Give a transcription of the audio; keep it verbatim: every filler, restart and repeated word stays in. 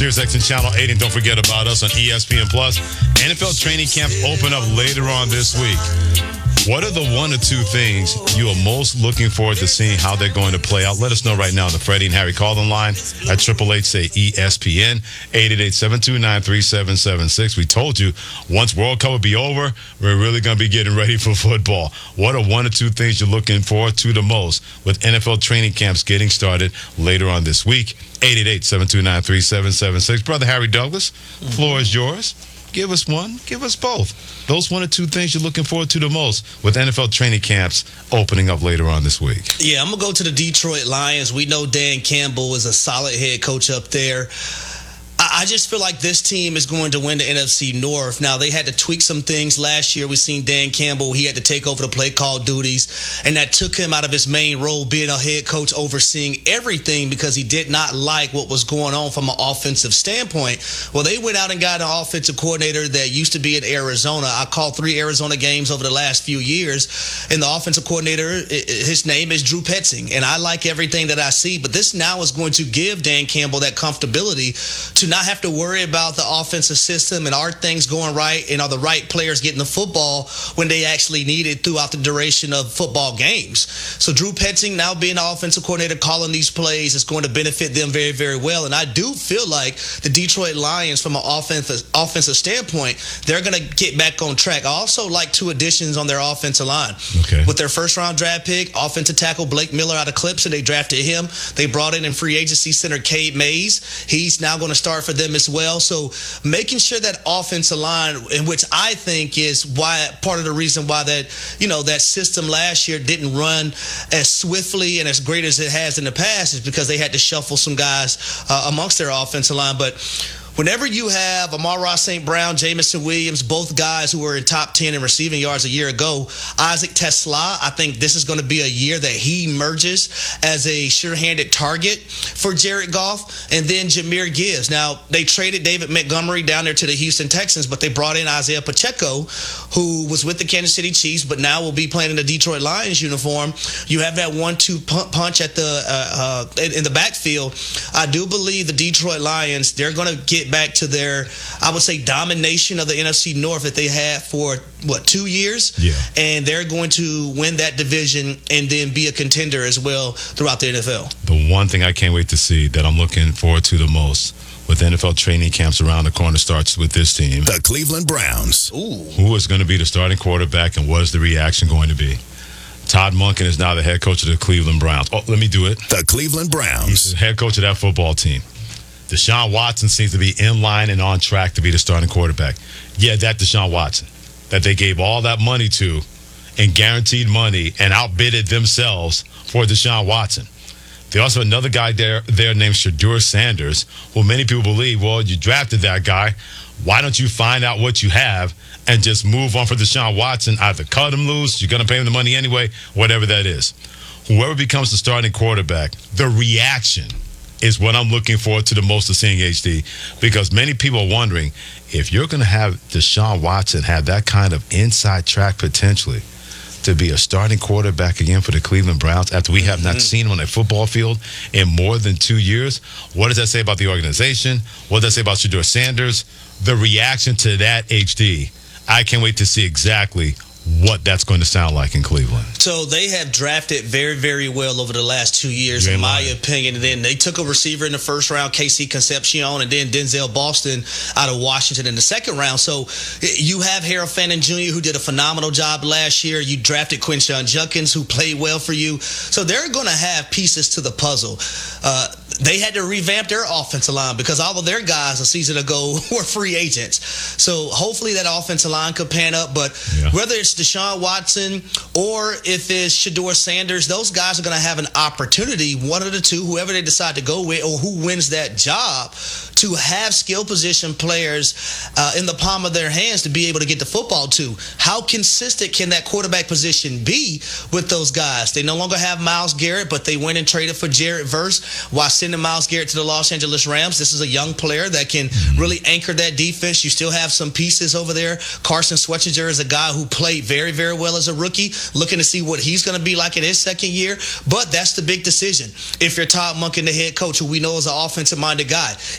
SiriusXM Channel eight, and don't forget about us on E S P N Plus. N F L training camps open up later on this week. What are the one or two things you are most looking forward to seeing how they're going to play out? Let us know right now on the Freddie and Harry call-in line at Triple H say E S P N, eight eight eight, seven two nine, three seven seven six. We told you once World Cup will be over, we're really going to be getting ready for football. What are one or two things you're looking forward to the most with N F L training camps getting started later on this week? eight eight eight, seven two nine, three seven seven six. Brother Harry Douglas, mm-hmm. Floor is yours. Give us one. Give us both. Those one or two things you're looking forward to the most with N F L training camps opening up later on this week. Yeah, I'm going to go to the Detroit Lions. We know Dan Campbell is a solid head coach up there. I just feel like this team is going to win the N F C North. Now, they had to tweak some things last year. We've seen Dan Campbell. He had to take over the play call duties, and that took him out of his main role, being a head coach, overseeing everything because he did not like what was going on from an offensive standpoint. Well, they went out and got an offensive coordinator that used to be in Arizona. I called three Arizona games over the last few years, and the offensive coordinator, his name is Drew Petzing, and I like everything that I see. But this now is going to give Dan Campbell that comfortability to not have to worry about the offensive system and are things going right and are the right players getting the football when they actually need it throughout the duration of football games. So Drew Petzing now being the offensive coordinator calling these plays is going to benefit them very, very well. And I do feel like the Detroit Lions, from an offensive, offensive standpoint, they're going to get back on track. I also like two additions on their offensive line. Okay. With their first-round draft pick, offensive tackle Blake Miller out of Clemson, they drafted him. They brought in in free agency center Cade Mays. He's now going to start for them as well. So making sure that offensive line, in which I think is why part of the reason why that, you know, that system last year didn't run as swiftly and as great as it has in the past, is because they had to shuffle some guys uh, amongst their offensive line. But whenever you have Amon-Ra Saint Brown, Jameson Williams, both guys who were in top ten in receiving yards a year ago, Isaac Tesla, I think this is going to be a year that he emerges as a sure-handed target for Jared Goff. And then Jahmyr Gibbs. Now, they traded David Montgomery down there to the Houston Texans, but they brought in Isaiah Pacheco, who was with the Kansas City Chiefs, but now will be playing in the Detroit Lions uniform. You have that one two punch at the uh, uh, in the backfield. I do believe the Detroit Lions, they're going to get back to their, I would say, domination of the N F C North that they had for, what, two years? Yeah. And they're going to win that division and then be a contender as well throughout the N F L. The one thing I can't wait to see that I'm looking forward to the most with N F L training camps around the corner starts with this team. The Cleveland Browns. Ooh. Who is going to be the starting quarterback, and what is the reaction going to be? Todd Monken is now the head coach of the Cleveland Browns. Oh, let me do it. The Cleveland Browns. He's the head coach of that football team. Deshaun Watson seems to be in line and on track to be the starting quarterback. Yeah, that Deshaun Watson that they gave all that money to and guaranteed money and outbidded themselves for Deshaun Watson. They also have another guy there, there named Shedeur Sanders, who many people believe, well, you drafted that guy. Why don't you find out what you have and just move on for Deshaun Watson? Either cut him loose, you're going to pay him the money anyway, whatever that is. Whoever becomes the starting quarterback, the reaction is what I'm looking forward to the most of seeing, H D, because many people are wondering if you're going to have Deshaun Watson have that kind of inside track potentially to be a starting quarterback again for the Cleveland Browns after we have mm-hmm. not seen him on a football field in more than two years. What does that say about the organization? What does that say about Shedeur Sanders? The reaction to that, H D, I can't wait to see exactly what that's going to sound like in Cleveland. So they have drafted very, very well over the last two years, in my lying. opinion. And then they took a receiver in the first round, K C Concepcion, and then Denzel Boston out of Washington in the second round. So you have Harold Fannin Junior, who did a phenomenal job last year. You drafted Quinshon Judkins, who played well for you. So they're going to have pieces to the puzzle. Uh, they had to revamp their offensive line because all of their guys a season ago were free agents. So hopefully that offensive line could pan up. But yeah. whether it's Deshaun Watson or if it's Shedeur Sanders, those guys are going to have an opportunity, one of the two, whoever they decide to go with or who wins that job, to have skill position players uh, in the palm of their hands to be able to get the football to. How consistent can that quarterback position be with those guys? They no longer have Myles Garrett, but they went and traded for Jared Verse while sending Myles Garrett to the Los Angeles Rams. This is a young player that can really anchor that defense. You still have some pieces over there. Carson Schwarzenegger is a guy who played very, very well as a rookie, looking to see what he's going to be like in his second year. But that's the big decision. If you're Todd Monken, the head coach, who we know is an offensive-minded guy,